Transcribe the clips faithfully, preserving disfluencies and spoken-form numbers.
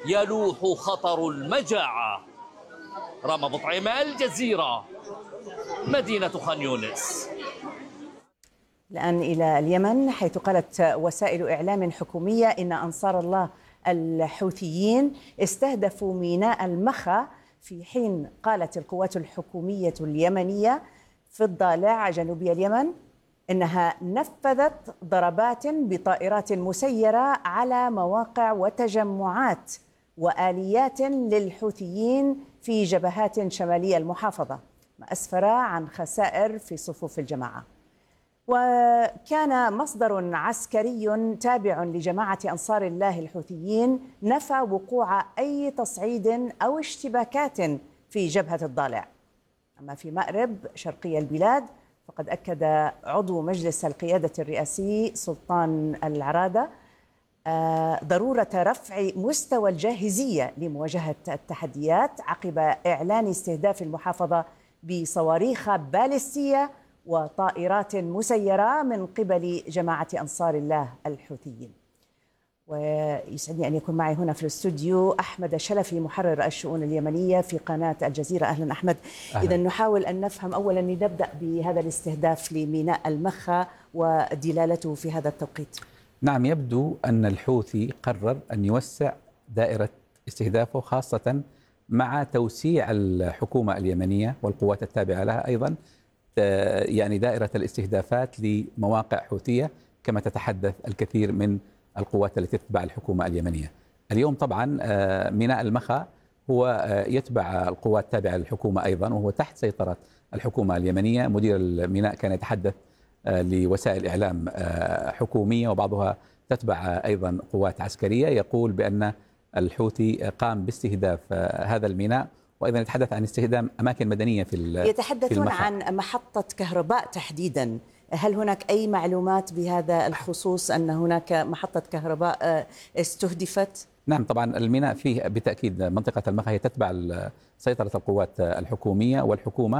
يلوح خطر المجاعة. رام بطعيمة، الجزيرة، مدينة خان يونس. الآن إلى اليمن، حيث قالت وسائل إعلام حكومية إن أنصار الله الحوثيين استهدفوا ميناء المخا، في حين قالت القوات الحكومية اليمنية في الضالع جنوبي اليمن إنها نفذت ضربات بطائرات مسيرة على مواقع وتجمعات وآليات للحوثيين في جبهات شمالية المحافظة، ما أسفر عن خسائر في صفوف الجماعة. وكان مصدر عسكري تابع لجماعة أنصار الله الحوثيين نفى وقوع أي تصعيد أو اشتباكات في جبهة الضالع. أما في مأرب شرقي البلاد، فقد أكد عضو مجلس القيادة الرئاسي سلطان العرادة ضرورة رفع مستوى الجاهزية لمواجهة التحديات عقب إعلان استهداف المحافظة بصواريخ باليستية وطائرات مسيرة من قبل جماعة أنصار الله الحوثيين. ويسعدني أن يكون معي هنا في الاستوديو أحمد شلفي، محرر الشؤون اليمنية في قناة الجزيرة. أهلا أحمد. إذا نحاول أن نفهم أولا، نبدأ بهذا الاستهداف لميناء المخا ودلالته في هذا التوقيت. نعم، يبدو أن الحوثي قرر أن يوسع دائرة استهدافه، خاصة مع توسيع الحكومة اليمنية والقوات التابعة لها أيضا يعني دائرة الاستهدافات لمواقع حوثية، كما تتحدث الكثير من القوات التي تتبع الحكومة اليمنية. اليوم طبعا ميناء المخا هو يتبع القوات التابعة للحكومة أيضا، وهو تحت سيطرة الحكومة اليمنية. مدير الميناء كان يتحدث لوسائل إعلام حكومية وبعضها تتبع أيضا قوات عسكرية، يقول بأن الحوثي قام باستهداف هذا الميناء، وأيضا يتحدث عن استهدام أماكن مدنية في يتحدثون في عن محطة كهرباء تحديدا. هل هناك أي معلومات بهذا الخصوص أن هناك محطة كهرباء استهدفت؟ نعم، طبعا الميناء فيه بالتأكيد منطقة المخا هي تتبع سيطرة القوات الحكومية والحكومة،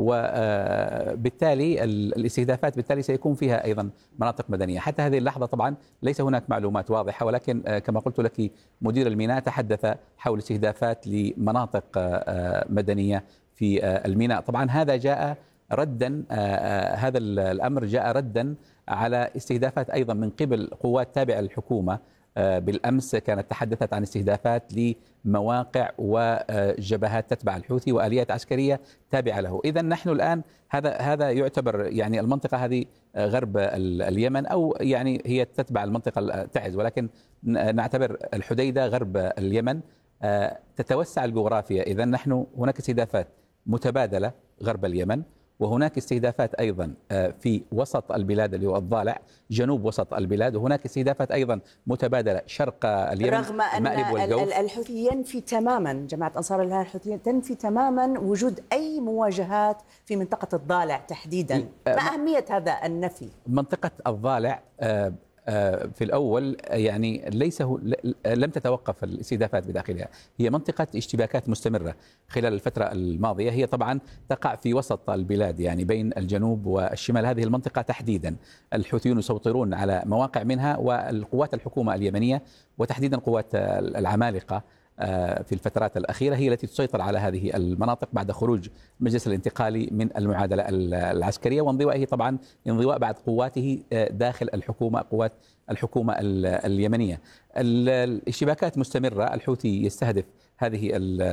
وبالتالي الاستهدافات بالتالي سيكون فيها أيضا مناطق مدنية. حتى هذه اللحظة طبعا ليس هناك معلومات واضحة، ولكن كما قلت لك مدير الميناء تحدث حول استهدافات لمناطق مدنية في الميناء. طبعا هذا جاء ردا، هذا الأمر جاء ردا على استهدافات أيضا من قبل قوات تابعة للحكومة. بالأمس كانت تحدثت عن استهدافات لمواقع وجبهات تتبع الحوثي وآليات عسكرية تابعة له. إذن نحن الآن هذا هذا يعتبر يعني المنطقة هذه غرب اليمن، أو يعني هي تتبع المنطقة تعز، ولكن نعتبر الحديدة غرب اليمن. تتوسع الجغرافيا، إذن نحن هناك استهدافات متبادلة غرب اليمن، وهناك استهدافات أيضا في وسط البلاد اللي هو الضالع جنوب وسط البلاد، وهناك استهدافات أيضا متبادلة شرق اليمن، رغم أن الحوثي ينفي تماما، جماعة أنصار الله الحوثية تنفي تماما وجود أي مواجهات في منطقة الضالع تحديدا. ما أهمية هذا النفي؟ منطقة الضالع في الأول يعني ليس لم تتوقف الاستهدافات بداخلها، هي منطقة اشتباكات مستمرة خلال الفترة الماضية. هي طبعا تقع في وسط البلاد، يعني بين الجنوب والشمال. هذه المنطقة تحديدا الحوثيون يسيطرون على مواقع منها، والقوات الحكومة اليمنية وتحديدا قوات العمالقة في الفترات الأخيرة هي التي تسيطر على هذه المناطق بعد خروج المجلس الانتقالي من المعادلة العسكرية، وانضوائه طبعا انضواء بعد قواته داخل الحكومة، قوات الحكومة اليمنية. الاشتباكات مستمرة، الحوثي يستهدف هذه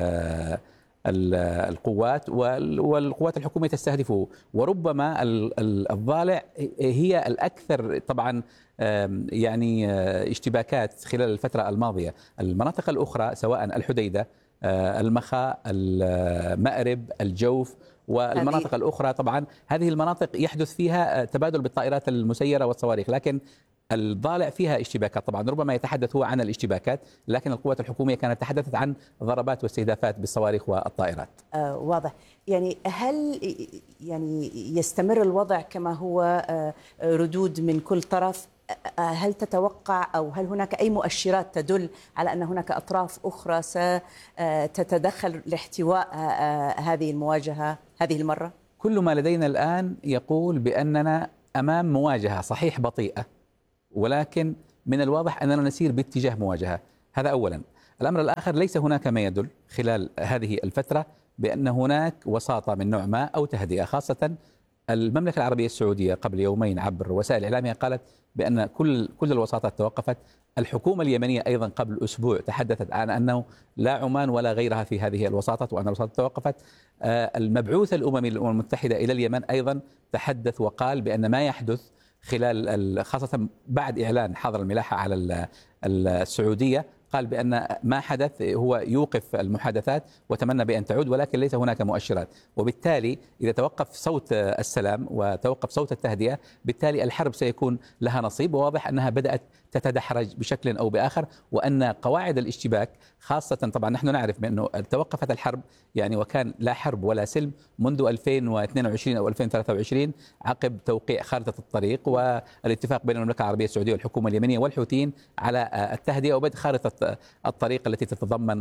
القوات والقوات الحكومية تستهدفه، وربما الضالع هي الأكثر طبعا يعني اشتباكات خلال الفترة الماضية. المناطق الأخرى سواء الحديدة، المخا، المأرب، الجوف والمناطق الأخرى طبعا هذه المناطق يحدث فيها تبادل بالطائرات المسيرة والصواريخ، لكن الضالع فيها اشتباكات. طبعا ربما يتحدث هو عن الاشتباكات، لكن القوات الحكومية كانت تحدثت عن ضربات واستهدافات بالصواريخ والطائرات. آه واضح. يعني هل يعني يستمر الوضع كما هو، آه ردود من كل طرف؟ هل تتوقع أو هل هناك أي مؤشرات تدل على أن هناك أطراف أخرى ستتدخل لاحتواء هذه المواجهة هذه المرة؟ كل ما لدينا الآن يقول بأننا أمام مواجهة صحيح بطيئة، ولكن من الواضح أننا نسير باتجاه مواجهة. هذا أولا. الأمر الآخر، ليس هناك ما يدل خلال هذه الفترة بأن هناك وساطة من نوع ما أو تهدئة، خاصة المملكة العربية السعودية قبل يومين عبر وسائل إعلامها قالت بأن كل كل الوساطات توقفت. الحكومة اليمنية أيضا قبل أسبوع تحدثت عن أنه لا عمان ولا غيرها في هذه الوساطات وأن الوساطات توقفت. المبعوث الأممي للأمم المتحدة إلى اليمن أيضا تحدث وقال بأن ما يحدث خلال خاصة بعد إعلان حظر الملاحة على السعودية، قال بأن ما حدث هو يوقف المحادثات وتمنى بأن تعود، ولكن ليس هناك مؤشرات. وبالتالي إذا توقف صوت السلام وتوقف صوت التهدئة، بالتالي الحرب سيكون لها نصيب، وواضح أنها بدأت تتدحرج بشكل أو بآخر، وأن قواعد الاشتباك خاصة طبعا نحن نعرف بأنه توقفت الحرب يعني وكان لا حرب ولا سلم منذ ألفين واثنين وعشرين أو ألفين وثلاثة وعشرين عقب توقيع خارطة الطريق والاتفاق بين المملكة العربية السعودية والحكومة اليمنية والحوثيين على التهدئة وبدء خارطة الطريق التي تتضمن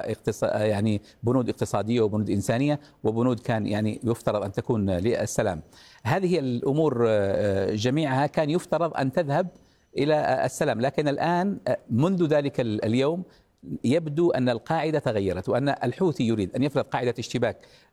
يعني بنود اقتصادية وبنود إنسانية وبنود كان يعني يفترض أن تكون للسلام. هذه الأمور جميعها كان يفترض أن تذهب إلى السلام، لكن الآن منذ ذلك اليوم يبدو أن القاعدة تغيرت، وأن الحوثي يريد أن يفرض قاعدة اشتباك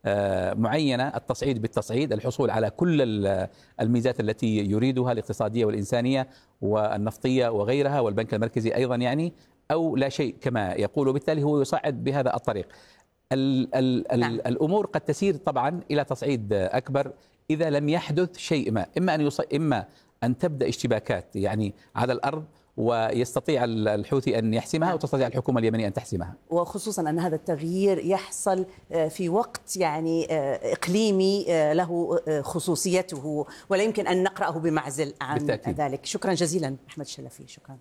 معينة، التصعيد بالتصعيد، الحصول على كل الميزات التي يريدها الاقتصادية والإنسانية والنفطية وغيرها، والبنك المركزي أيضا يعني، أو لا شيء كما يقول، وبالتالي هو يصعد بهذا الطريق. ال ال نعم. الأمور قد تسير طبعا إلى تصعيد أكبر إذا لم يحدث شيء ما، إما أن يص... إما أن تبدأ اشتباكات يعني على الأرض ويستطيع الحوثي أن يحسمها وتستطيع الحكومة اليمنية أن تحسمها، وخصوصا أن هذا التغيير يحصل في وقت يعني إقليمي له خصوصيته ولا يمكن أن نقرأه بمعزل عن بالتأكيد. ذلك. شكرا جزيلا أحمد الشلفي. شكرا.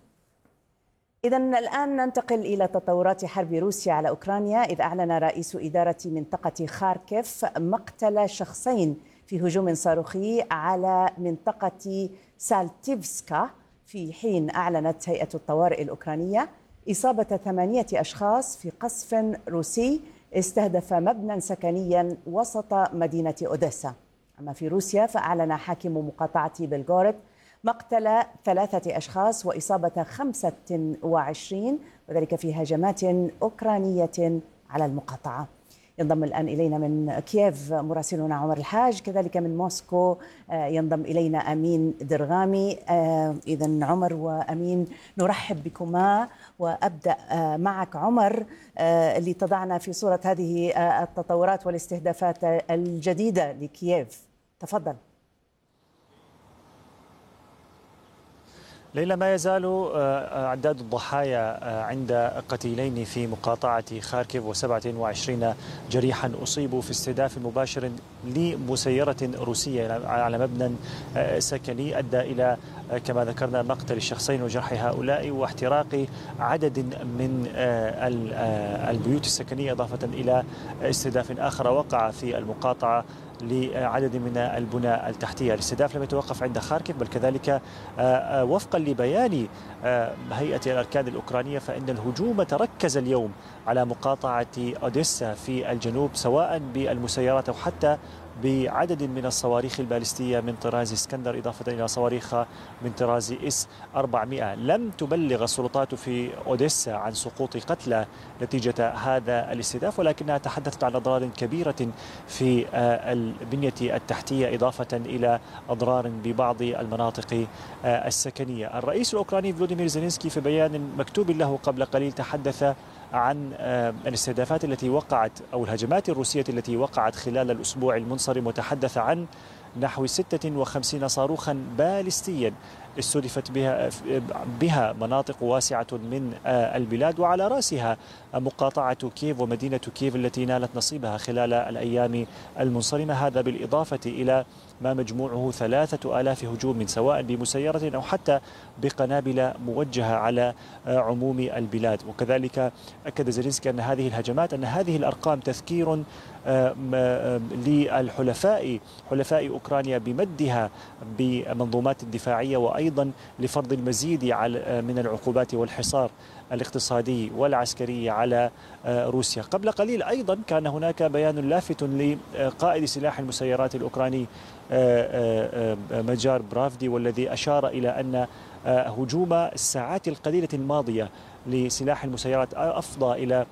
إذا الآن ننتقل إلى تطورات حرب روسيا على أوكرانيا، إذ أعلن رئيس إدارة منطقة خاركيف مقتل شخصين في هجوم صاروخي على منطقة سالتيفسكا، في حين أعلنت هيئة الطوارئ الأوكرانية إصابة ثمانية أشخاص في قصف روسي استهدف مبنى سكنيا وسط مدينة أوديسا. أما في روسيا فأعلن حاكم مقاطعة بلغورود مقتل ثلاثة أشخاص وإصابة خمسة وعشرين، وذلك في هجمات أوكرانية على المقاطعة. ينضم الآن إلينا من كييف مراسلنا عمر الحاج، كذلك من موسكو ينضم إلينا أمين درغامي. إذن عمر وأمين نرحب بكما، وأبدأ معك عمر لتضعنا في صورة هذه التطورات والاستهدافات الجديدة لكييف. تفضل. ليلى، ما يزال أعداد الضحايا عند قتيلين في مقاطعة خاركيف وسبعة وعشرين جريحا أصيبوا في استهداف مباشر لمسيرة روسية على مبنى سكني أدى إلى كما ذكرنا مقتل الشخصين وجرح هؤلاء واحتراق عدد من البيوت السكنية، إضافة إلى استهداف آخر وقع في المقاطعة لعدد من البنى التحتية. الاستهداف لم يتوقف عند خاركيف، بل كذلك وفقا لبيان هيئة الأركان الأوكرانية فإن الهجوم تركز اليوم على مقاطعة أوديسا في الجنوب، سواء بالمسيرات أو حتى بعدد من الصواريخ البالستية من طراز اسكندر، إضافة إلى صواريخ من طراز إس أربعمائة. لم تبلغ السلطات في أوديسا عن سقوط قتلى نتيجة هذا الاستهداف، ولكنها تحدثت عن أضرار كبيرة في البنية التحتية، إضافة إلى أضرار ببعض المناطق السكنية. الرئيس الأوكراني فلوديمير زيلينسكي في بيان مكتوب له قبل قليل تحدث عن الاستهدافات التي وقعت أو الهجمات الروسية التي وقعت خلال الأسبوع المنصرم، وتحدث عن نحو ستة وخمسين صاروخا باليستيا استهدفت بها بها مناطق واسعة من البلاد، وعلى رأسها مقاطعة كييف ومدينة كييف التي نالت نصيبها خلال الأيام المنصرمة. هذا بالإضافة إلى ما مجموعه ثلاثة آلاف هجوم سواء بمسيرة أو حتى بقنابل موجهة على عموم البلاد. وكذلك أكد زيلينسكي أن هذه الهجمات أن هذه الأرقام تذكير للحلفاء حلفاء أوكرانيا بمدها بمنظومات الدفاعية، وأيضا لفرض المزيد من العقوبات والحصار الاقتصادي والعسكري على روسيا. قبل قليل أيضا كان هناك بيان لافت لقائد سلاح المسيرات الأوكراني مجار برافدي، والذي أشار إلى أن هجوم الساعات القليلة الماضية لسلاح المسيرات أفضى إلى